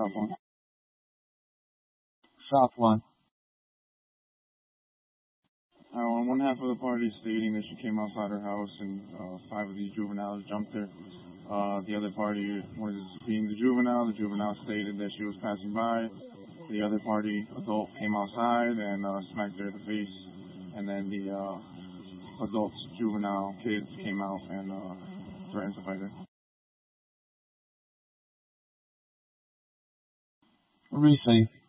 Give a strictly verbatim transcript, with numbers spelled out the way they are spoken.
South one. South one. Uh, one half of the party stating that she came outside her house and uh, five of these juveniles jumped her. Uh, the other party was being the juvenile. The juvenile stated that she was passing by. The other party adult came outside and uh, smacked her in the face. And then the uh, adults, juvenile kids came out and uh, threatened to fight her. What do you say?